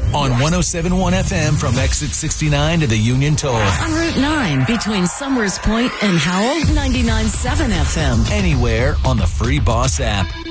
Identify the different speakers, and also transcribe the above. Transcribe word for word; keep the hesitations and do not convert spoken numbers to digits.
Speaker 1: on one oh seven point one F M from exit sixty-nine to the Union Toll.
Speaker 2: On Route nine between Summers Point and Howell, ninety-nine point seven F M.
Speaker 1: Anywhere on the free Boss app.